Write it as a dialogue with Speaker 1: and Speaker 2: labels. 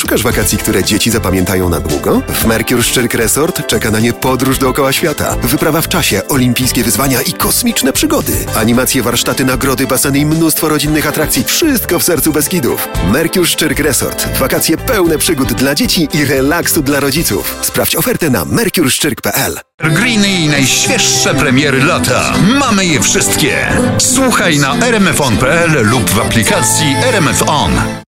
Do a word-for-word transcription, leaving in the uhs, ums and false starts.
Speaker 1: Szukasz wakacji, które dzieci zapamiętają na długo? W Mercure Szczyrk Resort czeka na nie podróż dookoła świata, wyprawa w czasie, olimpijskie wyzwania i kosmiczne przygody. Animacje, warsztaty, nagrody, baseny i mnóstwo rodzinnych atrakcji. Wszystko w sercu Beskidów. Mercure Szczyrk Resort. Wakacje pełne przygód dla dzieci i relaksu dla rodziców. Sprawdź ofertę na mercure szczyrk kropka p l.
Speaker 2: Greeny i najświeższe premiery lata. Mamy je wszystkie. Słuchaj na r m f on kropka p l lub w aplikacji R M F On.